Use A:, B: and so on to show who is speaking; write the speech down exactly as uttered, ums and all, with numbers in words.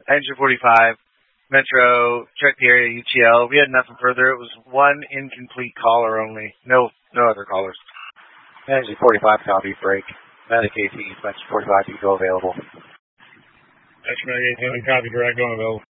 A: Engine forty-five, Metro, check the area, U T L. We had nothing further. It was one incomplete caller only. No no other callers.
B: Engine forty-five, copy, break. Medic A T, Engine forty-five, you go available.
C: Engine eighteen, copy, direct, going available.